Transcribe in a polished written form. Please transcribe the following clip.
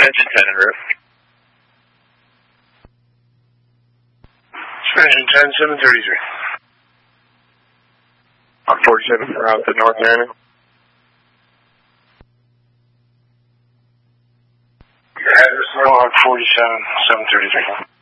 engine 10 en route. Engine 10, 733. On 47, we're out to North Marion. Address on 47, 733.